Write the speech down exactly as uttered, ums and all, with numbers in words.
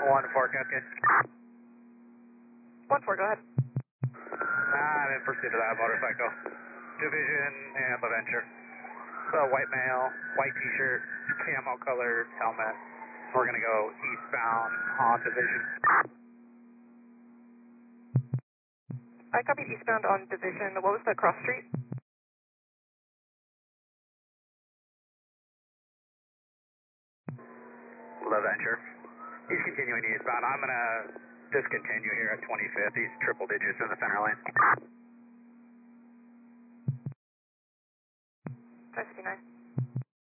One four, Cascade. One four, go ahead. I'm in pursuit of that motorcycle. Division and LaVenture. So white male, white t-shirt, camo colored helmet. We're gonna go eastbound on Division. I copied eastbound on Division. What was the cross street? LaVenture. He's continuing eastbound. I'm gonna discontinue here at twenty-fifth. He's triple digits in the center lane. five fifty-nine.